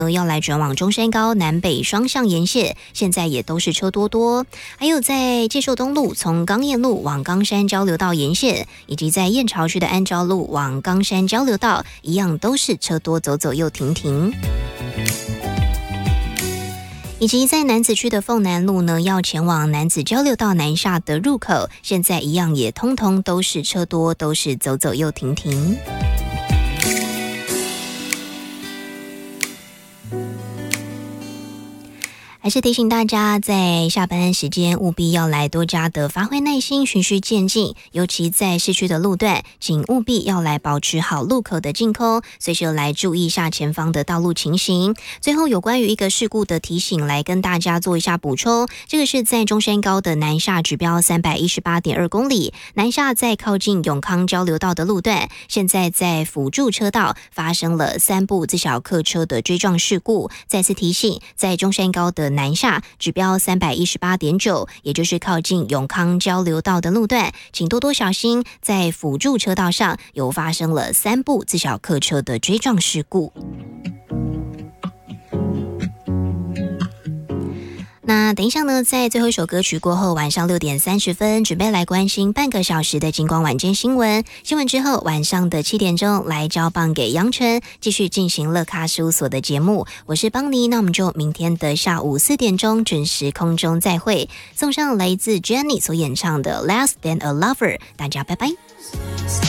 要来转往中山高南北双向沿线，现在也都是车多多。还有在介寿东路从冈燕路往冈山交流道沿线，以及在燕巢区的安昭路往冈山交流道，一样都是车多走走又停停。以及在楠梓区的凤南路呢，要前往楠梓交流道南下的入口，现在一样也通通都是车多，都是走走又停停。还是提醒大家，在下班时间务必要来多加的发挥耐心，循序渐进。尤其在市区的路段，请务必要来保持好路口的净空，随时来注意一下前方的道路情形。最后，有关于一个事故的提醒，来跟大家做一下补充。这个是在中山高的南下指标318.2公里，南下在靠近永康交流道的路段，现在在辅助车道发生了3部自小客车的追撞事故。再次提醒，在中山高的南下指标318.9，也就是靠近永康交流道的路段，请多多小心，在辅助车道上有发生了3部自小客车的追撞事故。那等一下呢，在最后一首歌曲过后，晚上6点30分，准备来关心半个小时的金光晚间新闻。新闻之后，晚上的7点钟来交棒给杨晨，继续进行乐咖事务所的节目。我是邦尼，那我们就明天的下午4点钟准时空中再会，送上来自 Jenny 所演唱的 Less Than a Lover， 大家拜拜。